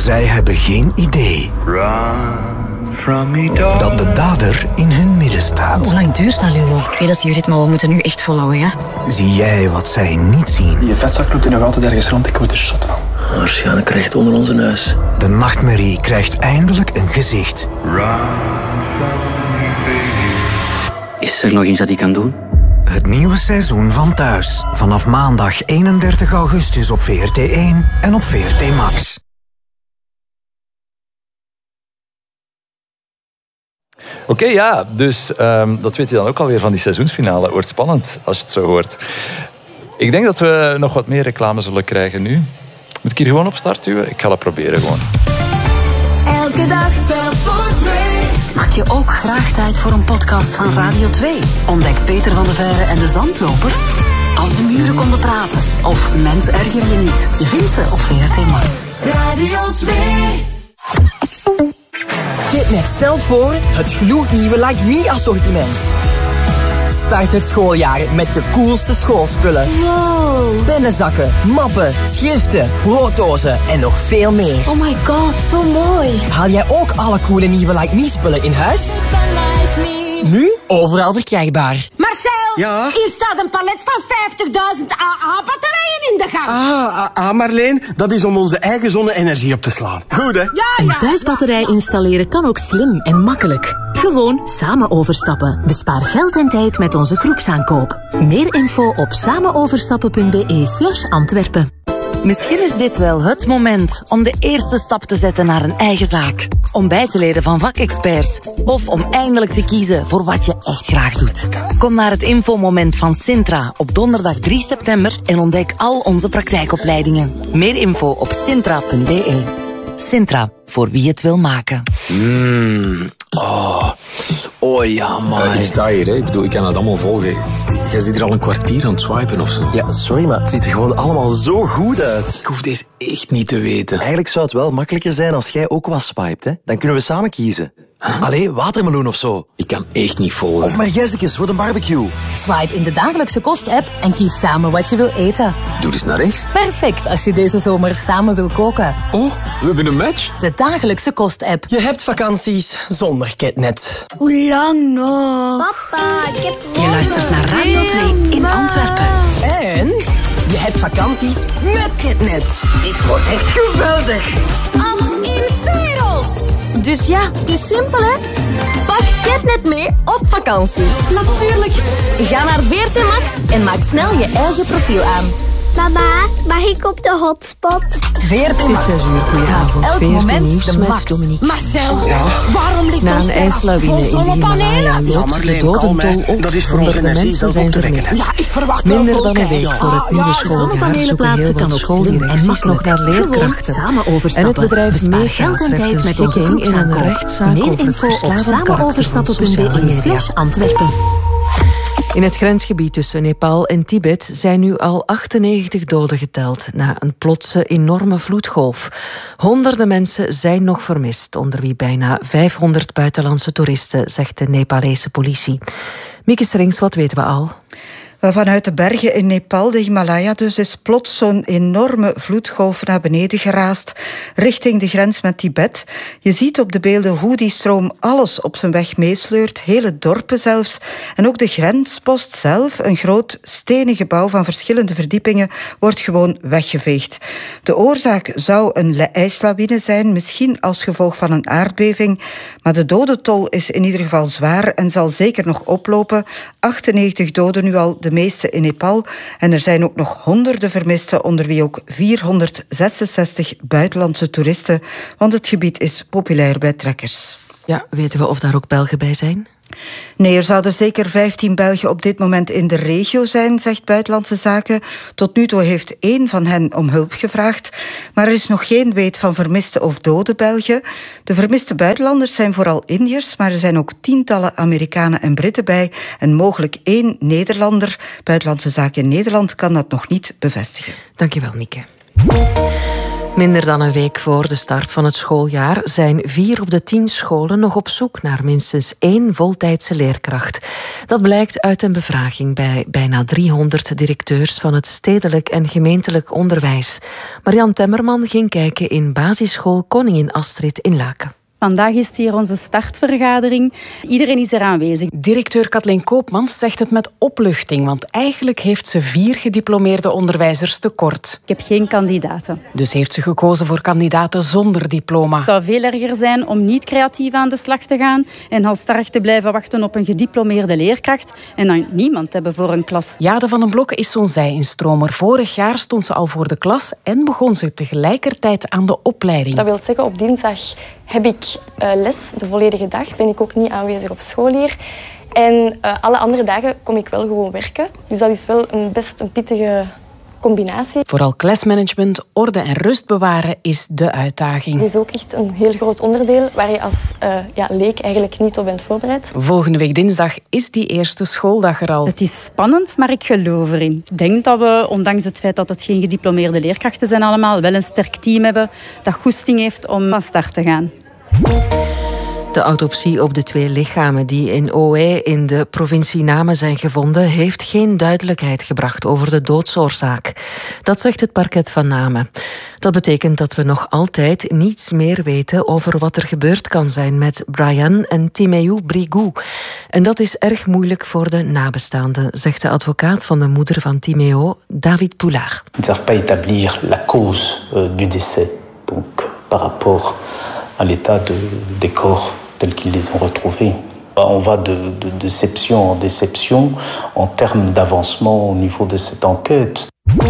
Zij hebben geen idee dat de dader in hun midden staat. Hoe lang duurt dat, Lulo? Ik weet dat Judith, maar we moeten nu echt volhouden, ja? Zie jij wat zij niet zien? Die vetzak loopt er nog altijd ergens rond, ik word er zot van. Waarschijnlijk recht onder onze neus. De nachtmerrie krijgt eindelijk een gezicht. Is er nog iets dat ik kan doen? Het nieuwe seizoen van Thuis. Vanaf maandag 31 augustus op VRT1 en op VRT Max. Oké, ja, dus dat weet je dan ook alweer van die seizoensfinale. Wordt spannend als je het zo hoort. Ik denk dat we nog wat meer reclame zullen krijgen nu. Moet ik hier gewoon op start duwen? Ik ga dat proberen gewoon. Elke dag telt voor 2. Maak je ook graag tijd voor een podcast van Radio 2? Ontdek Peter van de Veire en de Zandloper. Als de muren konden praten. Of Mens erger je niet. Je vindt ze op VRT Max. Radio 2. Kitnet stelt voor het gloednieuwe Like Me assortiment. Start het schooljaar met de coolste schoolspullen. Wow. Pennenzakken, mappen, schriften, brooddozen en nog veel meer. Oh my god, zo mooi. Haal jij ook alle coole nieuwe Like Me spullen in huis? Ik ben Like Me. Nu overal verkrijgbaar. Marcel, ja? hier staat een palet van 50.000 AA-batterijen in de gang. Marleen, dat is om onze eigen zonne-energie op te slaan. Goed, hè? Ja. Een thuisbatterij installeren kan ook slim en makkelijk. Gewoon samen overstappen. Bespaar geld en tijd met onze groepsaankoop. Meer info op samenoverstappen.be/Antwerpen. Misschien is dit wel het moment om de eerste stap te zetten naar een eigen zaak. Om bij te leren van vakexperts. Of om eindelijk te kiezen voor wat je echt graag doet. Kom naar het infomoment van Sintra op donderdag 3 september en ontdek al onze praktijkopleidingen. Meer info op sintra.be. Sintra, voor wie het wil maken. Oh ja, man. Ik sta hier, hè. Ik bedoel, ik kan het allemaal volgen. Jij zit hier al een kwartier aan het swipen of zo. Ja, sorry, maar het ziet er gewoon allemaal zo goed uit. Ik hoef deze echt niet te weten. Eigenlijk zou het wel makkelijker zijn als jij ook wat swipet, hè. Dan kunnen we samen kiezen. Allee, watermeloen of zo. Ik kan echt niet volgen. Of margezekjes voor de barbecue. Swipe in de dagelijkse kost-app en kies samen wat je wil eten. Doe eens naar rechts. Perfect als je deze zomer samen wil koken. Oh, we hebben een match. De dagelijkse kost-app. Je hebt vakanties zonder Kitnet. Hoe lang nog? Papa, ik heb Je luistert naar Radio 2 in Antwerpen. En je hebt vakanties met Kitnet. Dit wordt echt geweldig. Als in Veros. Dus ja, het is simpel, hè? Pak Kitnet mee op vakantie. Natuurlijk. Ga naar VRT Max en maak snel je eigen profiel aan. Mama, mag ik op de hotspot? VRT Max. Goedenavond. Elk VRT moment Nieuws de met Max. Dominique. Marcel, waarom ligt Na ons een terras ijslawine vol in de zonnepanelen? Himalaya loopt de Marleen, kalm, hè. dodentol op. Dat is voor onze Honderden energie mensen zijn zelfopwekkend. vermist. Ja, ik verwacht wel Minder vol dan een week kijk. voor het nieuwe schooljaar zonnepanelen zoeken plaatsen heel kan wat ook slim en schooldirecties nog makkelijk. naar Gewoon leerkrachten. samen En overstappen. het bedrijf Bespaar Mega geld en treft tijd een met onze schikking in een groepsaankoop. rechtszaak Meer over het info op verslavend karakter van sociale media. samenoverstappen.be/Antwerpen. In het grensgebied tussen Nepal en Tibet zijn nu al 98 doden geteld na een plotse enorme vloedgolf. Honderden mensen zijn nog vermist, onder wie bijna 500 buitenlandse toeristen, zegt de Nepalese politie. Mieke Strings, wat weten we al? Vanuit de bergen in Nepal, de Himalaya dus, is plots zo'n enorme vloedgolf naar beneden geraast, richting de grens met Tibet. Je ziet op de beelden hoe die stroom alles op zijn weg meesleurt, hele dorpen zelfs. En ook de grenspost zelf, een groot stenen gebouw van verschillende verdiepingen, wordt gewoon weggeveegd. De oorzaak zou een ijslawine zijn, misschien als gevolg van een aardbeving. Maar de dodentol is in ieder geval zwaar en zal zeker nog oplopen. 98 doden nu al, de meeste in Nepal. En er zijn ook nog honderden vermisten, onder wie ook 466 buitenlandse toeristen. Want het gebied is populair bij trekkers. Ja, weten we of daar ook Belgen bij zijn? Nee, er zouden zeker 15 Belgen op dit moment in de regio zijn, zegt Buitenlandse Zaken. Tot nu toe heeft 1 van hen om hulp gevraagd. Maar er is nog geen weet van vermiste of dode Belgen. De vermiste buitenlanders zijn vooral Indiërs, maar er zijn ook tientallen Amerikanen en Britten bij. En mogelijk 1 Nederlander. Buitenlandse Zaken in Nederland kan dat nog niet bevestigen. Dankjewel, Mieke. Minder dan een week voor de start van het schooljaar zijn 4 op de 10 scholen nog op zoek naar minstens 1 voltijdse leerkracht. Dat blijkt uit een bevraging bij bijna 300 directeurs van het stedelijk en gemeentelijk onderwijs. Marian Temmerman ging kijken in basisschool Koningin Astrid in Laken. Vandaag is hier onze startvergadering. Iedereen is er aanwezig. Directeur Kathleen Koopmans zegt het met opluchting, want eigenlijk heeft ze 4 gediplomeerde onderwijzers tekort. Ik heb geen kandidaten. Dus heeft ze gekozen voor kandidaten zonder diploma. Het zou veel erger zijn om niet creatief aan de slag te gaan en halstarrig te blijven wachten op een gediplomeerde leerkracht en dan niemand hebben voor een klas. Jade van den Blokke is zo'n zij-instromer. Vorig jaar stond ze al voor de klas en begon ze tegelijkertijd aan de opleiding. Dat wil zeggen, op dinsdag heb ik les de volledige dag. Ben ik ook niet aanwezig op school hier. En alle andere dagen kom ik wel gewoon werken. Dus dat is wel best een pittige combinatie. Vooral klasmanagement, orde en rust bewaren is de uitdaging. Het is ook echt een heel groot onderdeel waar je als leek eigenlijk niet op bent voorbereid. Volgende week dinsdag is die eerste schooldag er al. Het is spannend, maar ik geloof erin. Ik denk dat we, ondanks het feit dat het geen gediplomeerde leerkrachten zijn allemaal, wel een sterk team hebben dat goesting heeft om van start te gaan. De autopsie op de 2 lichamen die in Ohaï in de provincie Namen zijn gevonden, heeft geen duidelijkheid gebracht over de doodsoorzaak. Dat zegt het parket van Namen. Dat betekent dat we nog altijd niets meer weten over wat er gebeurd kan zijn met Brian en Timéo Brigou. En dat is erg moeilijk voor de nabestaanden, zegt de advocaat van de moeder van Timéo, David Poulard. Ils ne savent pas établir la cause du décès. Donc, par rapport à l'état des corps tels qu'ils les ont retrouvés. On va de déception en déception en termes d'avancement au niveau de cette enquête.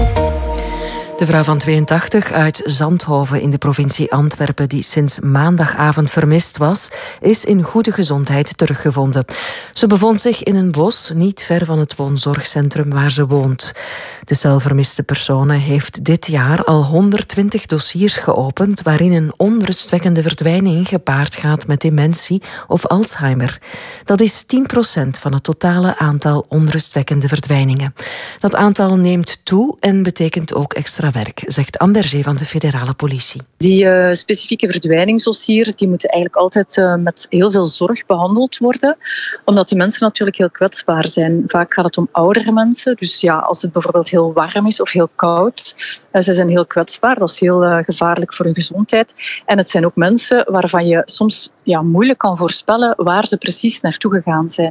De vrouw van 82 uit Zandhoven in de provincie Antwerpen, die sinds maandagavond vermist was, is in goede gezondheid teruggevonden. Ze bevond zich in een bos, niet ver van het woonzorgcentrum waar ze woont. De cel vermiste personen heeft dit jaar al 120 dossiers geopend waarin een onrustwekkende verdwijning gepaard gaat met dementie of Alzheimer. Dat is 10% van het totale aantal onrustwekkende verdwijningen. Dat aantal neemt toe en betekent ook extra werk, zegt Anne Berger van de federale politie. Die specifieke verdwijningsdossiers die moeten eigenlijk altijd met heel veel zorg behandeld worden, omdat die mensen natuurlijk heel kwetsbaar zijn. Vaak gaat het om oudere mensen, dus ja, als het bijvoorbeeld heel warm is of heel koud, ze zijn heel kwetsbaar, dat is heel gevaarlijk voor hun gezondheid. En het zijn ook mensen waarvan je soms moeilijk kan voorspellen waar ze precies naartoe gegaan zijn.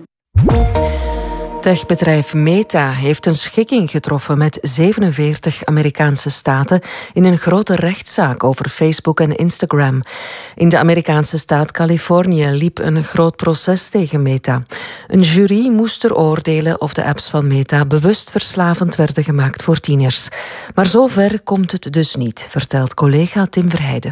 Techbedrijf Meta heeft een schikking getroffen met 47 Amerikaanse staten in een grote rechtszaak over Facebook en Instagram. In de Amerikaanse staat Californië liep een groot proces tegen Meta. Een jury moest er oordelen of de apps van Meta bewust verslavend werden gemaakt voor tieners. Maar zover komt het dus niet, vertelt collega Tim Verheijden.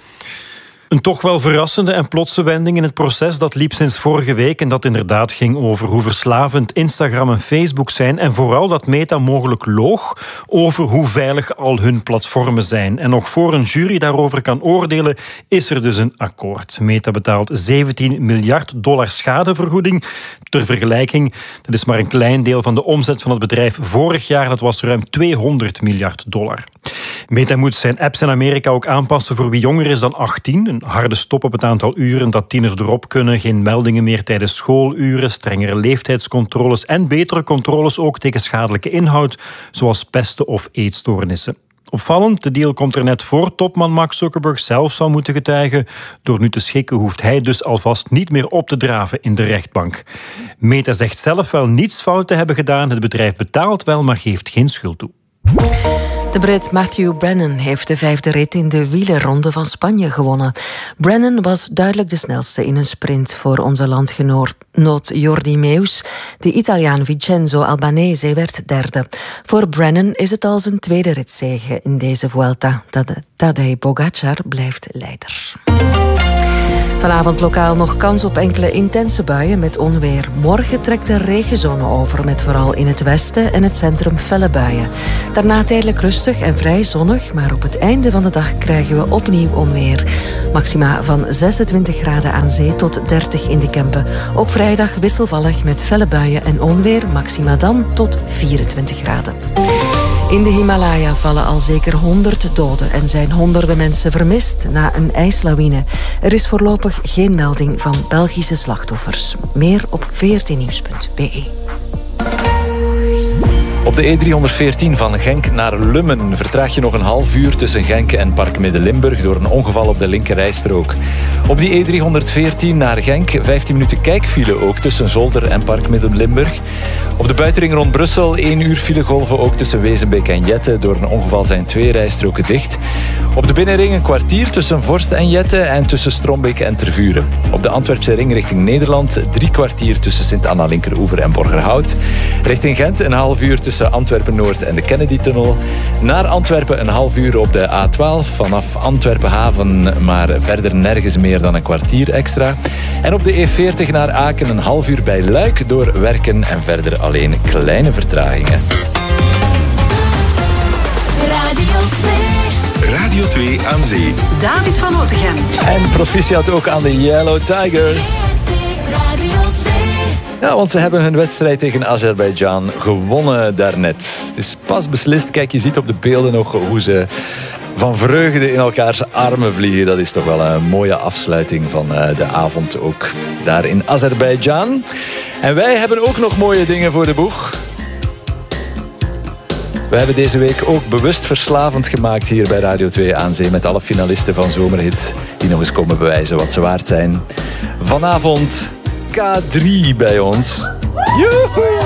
Een toch wel verrassende en plotse wending in het proces dat liep sinds vorige week en dat inderdaad ging over hoe verslavend Instagram en Facebook zijn en vooral dat Meta mogelijk loog over hoe veilig al hun platformen zijn. En nog voor een jury daarover kan oordelen, is er dus een akkoord. Meta betaalt $17 miljard schadevergoeding. Ter vergelijking, dat is maar een klein deel van de omzet van het bedrijf vorig jaar, dat was ruim $200 miljard. Meta moet zijn apps in Amerika ook aanpassen voor wie jonger is dan 18. Een harde stop op het aantal uren dat tieners erop kunnen. Geen meldingen meer tijdens schooluren. Strengere leeftijdscontroles en betere controles ook tegen schadelijke inhoud, zoals pesten of eetstoornissen. Opvallend, de deal komt er net voor topman Mark Zuckerberg zelf zou moeten getuigen. Door nu te schikken hoeft hij dus alvast niet meer op te draven in de rechtbank. Meta zegt zelf wel niets fout te hebben gedaan. Het bedrijf betaalt wel, maar geeft geen schuld toe. De Brit Matthew Brennan heeft de 5e rit in de wielerronde van Spanje gewonnen. Brennan was duidelijk de snelste in een sprint voor onze landgenoot Jordi Meus. De Italiaan Vincenzo Albanese werd derde. Voor Brennan is het al zijn 2e ritzege in deze Vuelta. Tadej Pogačar blijft leider. Vanavond lokaal nog kans op enkele intense buien met onweer. Morgen trekt de regenzone over met vooral in het westen en het centrum felle buien. Daarna tijdelijk rustig en vrij zonnig, maar op het einde van de dag krijgen we opnieuw onweer. Maxima van 26 graden aan zee tot 30 in de Kempen. Ook vrijdag wisselvallig met felle buien en onweer, maxima dan tot 24 graden. In de Himalaya vallen al zeker 100 doden en zijn honderden mensen vermist na een ijslawine. Er is voorlopig geen melding van Belgische slachtoffers. Meer op vrtnieuws.be. Op de E314 van Genk naar Lummen vertraag je nog een half uur tussen Genk en Park Midden-Limburg door een ongeval op de linkerrijstrook. Op die E314 naar Genk 15 minuten kijkfile ook tussen Zolder en Park Midden-Limburg. Op de buitenring rond Brussel 1 uur filegolven ook tussen Wezenbeek en Jette. Door een ongeval zijn 2 rijstroken dicht. Op de binnenring een kwartier tussen Vorst en Jette en tussen Strombeek en Tervuren. Op de Antwerpse ring richting Nederland 3 kwartier tussen Sint-Anna Linkeroever en Borgerhout. Richting Gent een half uur tussen Antwerpen-Noord en de Kennedy-tunnel. Naar Antwerpen een half uur op de A12 vanaf Antwerpen-Haven, maar verder nergens meer dan een kwartier extra. En op de E40 naar Aken een half uur bij Luik door werken en verder alleen kleine vertragingen. Radio 2 aan zee. David van Otegem. En proficiat ook aan de Yellow Tigers. Ja, want ze hebben hun wedstrijd tegen Azerbeidzjan gewonnen daarnet. Het is pas beslist. Kijk, je ziet op de beelden nog hoe ze van vreugde in elkaars armen vliegen. Dat is toch wel een mooie afsluiting van de avond ook daar in Azerbeidzjan. En wij hebben ook nog mooie dingen voor de boeg. We hebben deze week ook bewust verslavend gemaakt hier bij Radio 2 aan zee met alle finalisten van Zomerhit die nog eens komen bewijzen wat ze waard zijn. Vanavond K3 bij ons. Joehoe!